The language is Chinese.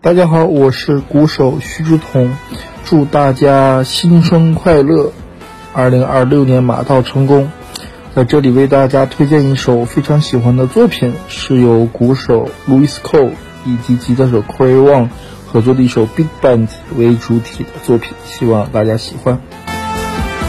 大家好，我是鼓手徐志同，祝大家新春快乐，2026年马到成功。在这里为大家推荐一首非常喜欢的作品，是由鼓手 Louis Cole 以及吉他手 Corey Wong 合作的一首 Big Band 为主体的作品，希望大家喜欢。